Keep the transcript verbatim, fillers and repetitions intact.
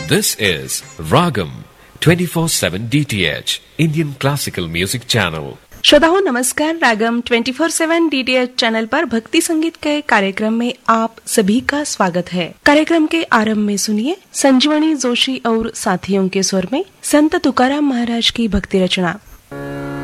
This is Ragam twenty-four seven D T H Indian Classical Music Channel. श्रोताओं नमस्कार। रागम twenty four seven D T H channel पर भक्ति संगीत के कार्यक्रम में आप सभी का स्वागत है। कार्यक्रम के आरंभ में सुनिए संजीवनी जोशी और साथियों के स्वर में संत तुकाराम महाराज की भक्ति रचना